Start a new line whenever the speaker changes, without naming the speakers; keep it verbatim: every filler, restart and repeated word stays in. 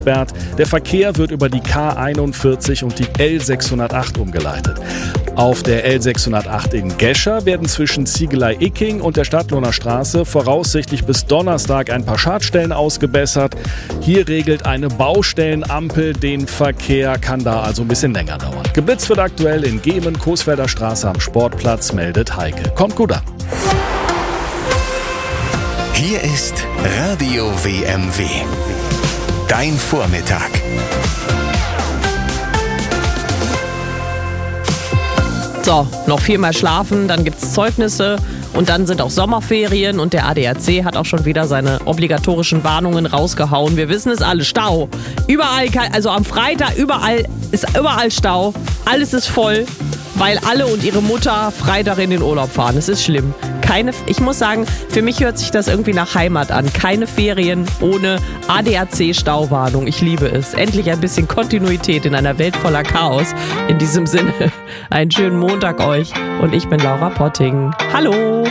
gesperrt. Der Verkehr wird über die K einundvierzig und die L sechshundertacht umgeleitet. Auf der L sechshundertacht in Gescher werden zwischen Ziegelei-Icking und der Stadtlohner Straße voraussichtlich bis Donnerstag ein paar Schadstellen ausgebessert. Hier regelt eine Baustellenampel den Verkehr, kann da also ein bisschen länger dauern. Geblitzt wird aktuell in Gemen, Coesfelder Straße am Sportplatz, meldet Heike. Kommt gut an.
Hier ist Radio W M W. Dein Vormittag.
So, noch viermal schlafen, dann gibt's Zeugnisse und dann sind auch Sommerferien und der A D A C hat auch schon wieder seine obligatorischen Warnungen rausgehauen. Wir wissen es alle, Stau. Überall, also am Freitag überall ist überall Stau. Alles ist voll, weil alle und ihre Mutter Freitag in den Urlaub fahren. Es ist schlimm. Keine, ich muss sagen, für mich hört sich das irgendwie nach Heimat an. Keine Ferien ohne A D A C-Stauwarnung. Ich liebe es. Endlich ein bisschen Kontinuität in einer Welt voller Chaos. In diesem Sinne, einen schönen Montag euch. Und ich bin Laura Potting. Hallo!